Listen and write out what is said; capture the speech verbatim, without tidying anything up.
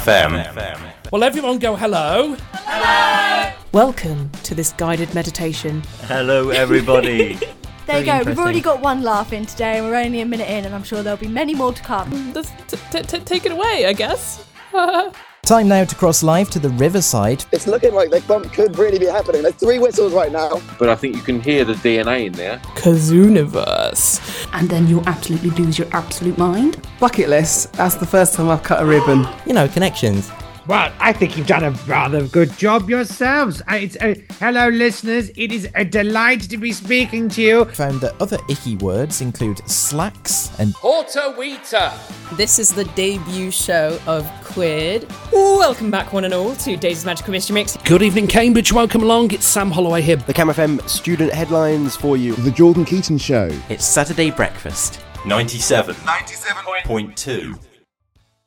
F M. Well, everyone go hello. Hello. Welcome to this guided meditation. Hello, everybody. There you go, we've already got one laugh in today and we're only a minute in and I'm sure there'll be many more to come. Just t- t- t- take it away, I guess. Time now to cross live to the riverside. It's looking like the bump could really be happening. There's three whistles right now. But I think you can hear the D N A in there. Kazooniverse. And then you'll absolutely lose your absolute mind. Bucket list, that's the first time I've cut a ribbon. You know, connections. Well, I think you've done a rather good job yourselves. Uh, it's uh, hello, listeners. It is a delight to be speaking to you. Found that other icky words include slacks and Horta Wheater. This is the debut show of Quid. Welcome back, one and all, to Daisy's Magical Mystery Mix. Good evening, Cambridge. Welcome along. It's Sam Holloway here. The Cam F M student headlines for you. The Jordan Keaton Show. It's Saturday Breakfast. ninety-seven. ninety-seven point two.